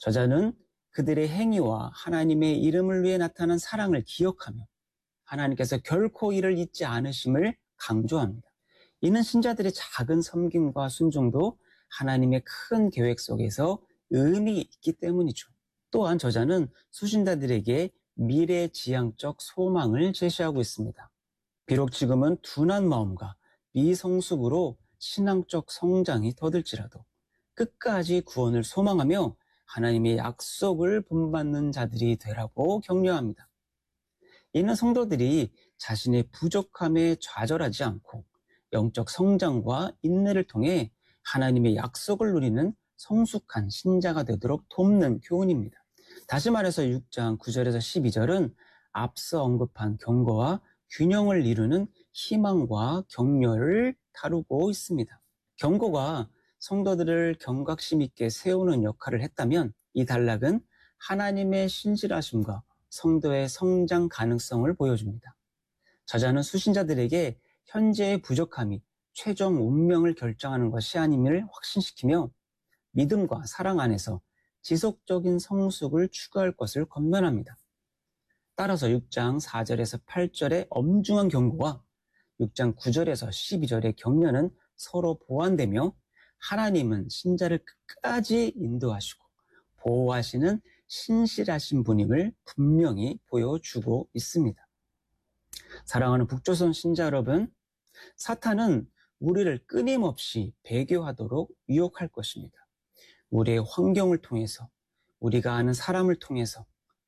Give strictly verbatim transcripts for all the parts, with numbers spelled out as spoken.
저자는 그들의 행위와 하나님의 이름을 위해 나타난 사랑을 기억하며 하나님께서 결코 이를 잊지 않으심을 강조합니다. 이는 신자들의 작은 섬김과 순종도 하나님의 큰 계획 속에서 의미 있기 때문이죠. 또한 저자는 수신자들에게 미래지향적 소망을 제시하고 있습니다. 비록 지금은 둔한 마음과 미성숙으로 신앙적 성장이 더딜지라도 끝까지 구원을 소망하며 하나님의 약속을 본받는 자들이 되라고 격려합니다. 이는 성도들이 자신의 부족함에 좌절하지 않고 영적 성장과 인내를 통해 하나님의 약속을 누리는 성숙한 신자가 되도록 돕는 교훈입니다. 다시 말해서 육 장 구 절에서 십이 절은 앞서 언급한 경고와 균형을 이루는 희망과 격려를 다루고 있습니다. 경고가 성도들을 경각심 있게 세우는 역할을 했다면 이 단락은 하나님의 신실하심과 성도의 성장 가능성을 보여줍니다. 저자는 수신자들에게 현재의 부족함이 최종 운명을 결정하는 것이 아님을 확신시키며 믿음과 사랑 안에서 지속적인 성숙을 추구할 것을 권면합니다. 따라서 육 장 사 절에서 팔 절의 엄중한 경고와 육 장 구 절에서 십이 절의 격려는 서로 보완되며 하나님은 신자를 끝까지 인도하시고 보호하시는 신실하신 분임을 분명히 보여주고 있습니다. 사랑하는 북조선 신자 여러분, 사탄은 우리를 끊임없이 배교하도록 유혹할 것입니다. 우리의 환경을 통해서, 우리가 아는 사람을 통해서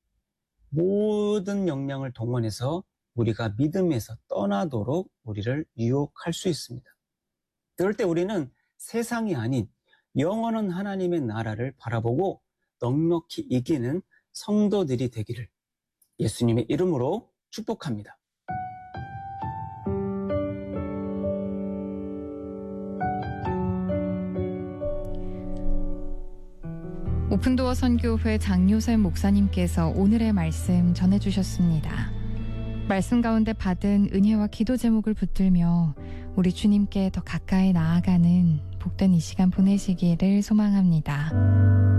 모든 역량을 동원해서 우리가 믿음에서 떠나도록 우리를 유혹할 수 있습니다. 그럴 때 우리는 세상이 아닌 영원한 하나님의 나라를 바라보고 넉넉히 이기는 성도들이 되기를 예수님의 이름으로 축복합니다. 오픈도어 선교회 장요셉 목사님께서 오늘의 말씀 전해주셨습니다. 말씀 가운데 받은 은혜와 기도 제목을 붙들며 우리 주님께 더 가까이 나아가는 복된 이 시간 보내시기를 소망합니다.